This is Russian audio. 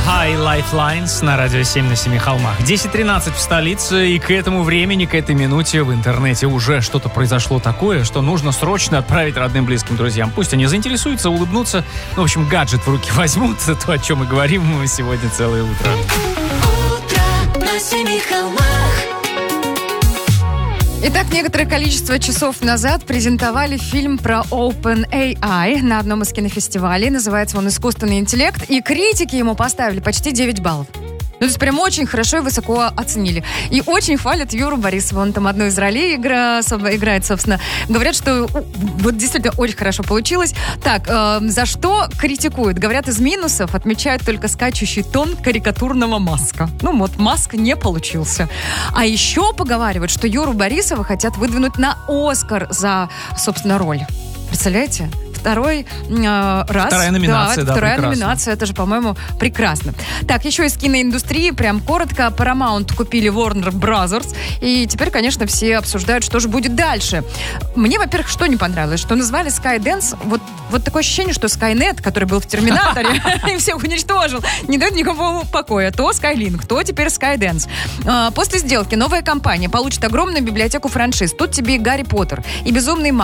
High Lifelines на радио 7 на 7 холмах. 10:13 в столице, и к этому времени, к этой минуте в интернете уже что-то произошло такое, что нужно срочно отправить родным, близким, друзьям. Пусть они заинтересуются, улыбнутся. Ну, в общем, гаджет в руки возьмут. То, о чем мы говорим сегодня целое утро. Утро на 7 холмах. Итак, некоторое количество часов назад презентовали фильм про OpenAI на одном из кинофестивалей. Называется он «Искусственный интеллект». И критики ему поставили почти 9 баллов. Ну, то есть прям очень хорошо и высоко оценили. И очень хвалят Юру Борисова. Он там одну из ролей играет, собственно. Говорят, что вот действительно очень хорошо получилось. Так, за что критикуют? Говорят, из минусов отмечают только скачущий тон карикатурного Маска. Ну, вот Маск не получился. А еще поговаривают, что Юру Борисова хотят выдвинуть на Оскар за, собственно, роль. Представляете? Второй раз. Вторая номинация, да, вторая прекрасно. номинация, это же, по-моему, прекрасно. Так, еще из киноиндустрии, прям коротко, Paramount купили Warner Brothers, и теперь, конечно, все обсуждают, что же будет дальше. Мне, во-первых, что не понравилось, что назвали Skydance, вот такое ощущение, что Skynet, который был в Терминаторе, и всех уничтожил, не дает никакого покоя. То Skylink, то теперь Skydance. После сделки новая компания получит огромную библиотеку франшиз. Тут тебе и Гарри Поттер, и Безумный